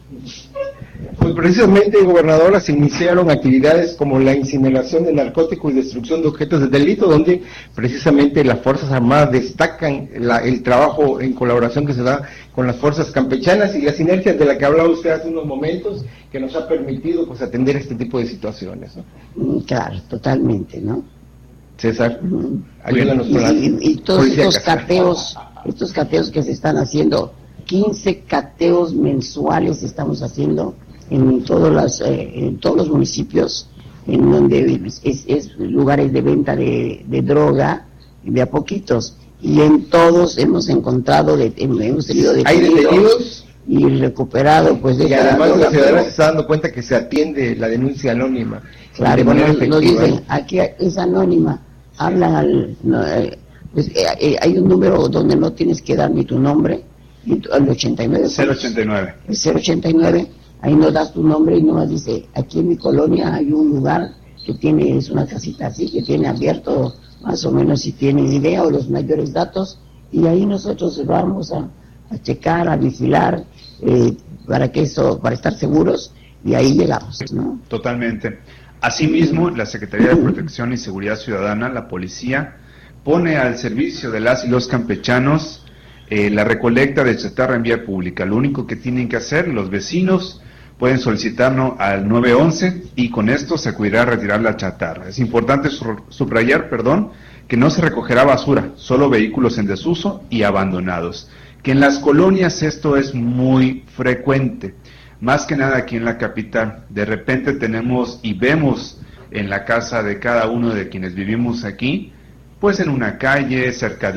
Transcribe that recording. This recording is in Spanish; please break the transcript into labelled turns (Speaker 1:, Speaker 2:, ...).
Speaker 1: Pues precisamente, gobernadora, se iniciaron actividades como la incineración de narcóticos y destrucción de objetos de delito, donde precisamente las Fuerzas Armadas destacan el trabajo en colaboración que se da con las fuerzas campechanas y las sinergias de la que hablaba usted hace unos momentos, que nos ha permitido pues atender este tipo de situaciones, ¿no?
Speaker 2: Claro, totalmente, ¿no?
Speaker 1: César, ayúdanos con la
Speaker 2: y todos estos cateos que se están haciendo, 15 cateos mensuales estamos haciendo en todos los municipios, en donde es lugares de venta de droga, de a poquitos, y en todos hemos encontrado, hemos tenido detenidos y recuperado, pues, de
Speaker 1: y además la ciudadana se está dando cuenta que se atiende la denuncia anónima.
Speaker 2: Claro, nos dicen, aquí es anónima, hablan hay un número donde no tienes que dar ni tu nombre, al 89.
Speaker 3: 089.
Speaker 2: El 089, ahí nos das tu nombre y nos dice, aquí en mi colonia hay un lugar que es una casita así, que tiene abierto, más o menos, si tienen idea o los mayores datos, y ahí nosotros vamos a checar, a vigilar, para estar seguros, y ahí llegamos, ¿no?
Speaker 3: Totalmente. Asimismo, la Secretaría de Protección y Seguridad Ciudadana, la policía, pone al servicio de las y los campechanos la recolecta de chatarra en vía pública. Lo único que tienen que hacer los vecinos, pueden solicitarnos al 911 y con esto se acudirá a retirar la chatarra. Es importante subrayar, que no se recogerá basura, solo vehículos en desuso y abandonados. Que en las colonias esto es muy frecuente, más que nada aquí en la capital. De repente tenemos y vemos en la casa de cada uno de quienes vivimos aquí, pues en una calle, cerca de